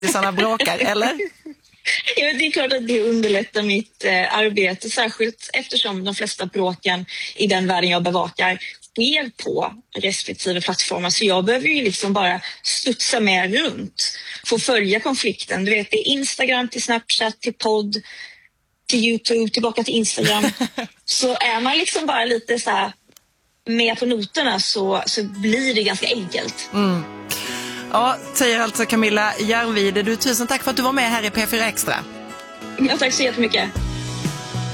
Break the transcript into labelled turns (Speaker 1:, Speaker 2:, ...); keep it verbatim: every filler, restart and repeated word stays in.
Speaker 1: sådana bråkar, eller?
Speaker 2: Ja, det är klart att det underlättar mitt eh, arbete, särskilt eftersom de flesta bråken i den världen jag bevakar sker på respektive plattformar. Så jag behöver ju liksom bara studsa med runt, få följa konflikten. Du vet, det är Instagram till Snapchat, till podd, till YouTube, tillbaka till Instagram. Så är man liksom bara lite så här med på noterna så, så blir det ganska enkelt.
Speaker 1: Mm. Ja, säger alltså Camilla Järnvide. Du, tusen tack för att du var med här i P fyra Extra.
Speaker 2: Ja, tack så jättemycket.